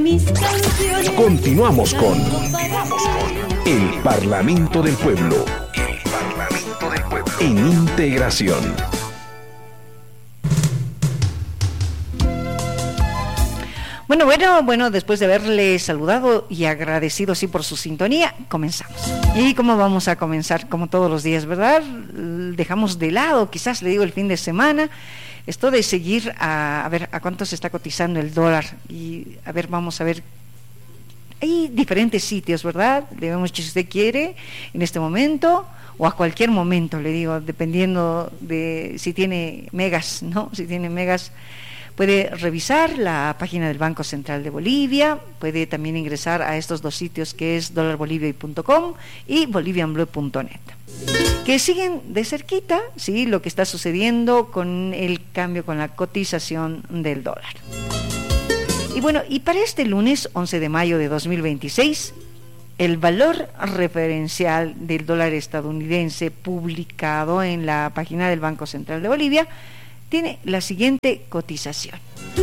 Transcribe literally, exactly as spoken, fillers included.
Continuamos con El Parlamento del Pueblo. El Parlamento del Pueblo. En integración. Bueno, bueno, bueno, después de haberle saludado y agradecido sí por su sintonía, comenzamos. ¿Y cómo vamos a comenzar? Como todos los días, ¿verdad? Dejamos de lado, quizás le digo el fin de semana, esto de seguir a, a ver a cuánto se está cotizando el dólar y a ver, vamos a ver. Hay diferentes sitios, ¿verdad? Le vemos si usted quiere en este momento o a cualquier momento, le digo, dependiendo de si tiene megas, ¿no? Si tiene megas, puede revisar la página del Banco Central de Bolivia, puede también ingresar a estos dos sitios que es dólar bolivia punto com y bolivian blue punto net, que siguen de cerquita, ¿sí?, lo que está sucediendo con el cambio, con la cotización del dólar. Y bueno, y para este lunes once de mayo de dos mil veintiséis, el valor referencial del dólar estadounidense publicado en la página del Banco Central de Bolivia tiene la siguiente cotización.